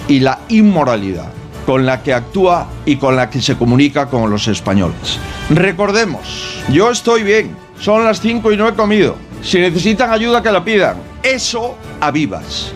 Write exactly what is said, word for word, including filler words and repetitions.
y la inmoralidad con la que actúa y con la que se comunica con los españoles. Recordemos, yo estoy bien, son las cinco y no he comido. Si necesitan ayuda, que la pidan. Eso a vivas.